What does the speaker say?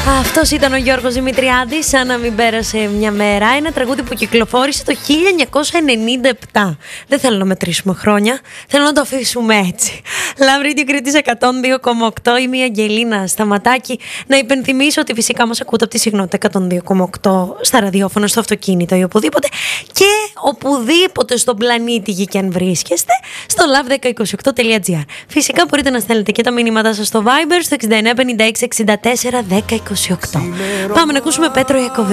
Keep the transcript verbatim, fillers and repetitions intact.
Αυτός ήταν ο Γιώργος Δημητριάδης, σαν να μην πέρασε μια μέρα. Ένα τραγούδι που κυκλοφόρησε το χίλια εννιακόσια ενενήντα επτά. Δεν θέλω να μετρήσουμε χρόνια, θέλω να το αφήσουμε έτσι. Love Radio Κρήτης εκατόν δύο κόμμα οκτώ. Είμαι η Αγγελίνα Σταματάκη. Να υπενθυμίσω ότι φυσικά μας ακούτε από τη συχνότητα εκατόν δύο κόμμα οκτώ στα ραδιόφωνα, στο αυτοκίνητο ή οπουδήποτε. Και οπουδήποτε στον πλανήτη Γη και αν βρίσκεστε, στο λαβ δέκα είκοσι οκτώ τελεία τζι άρ. Φυσικά μπορείτε να στέλνετε και τα μηνύματά σας στο Viber στο εξήντα εννέα πενήντα έξι εξήντα τέσσερα δέκα είκοσι οκτώ. Πάμε να ακούσουμε Πέτρο Ιακωβή.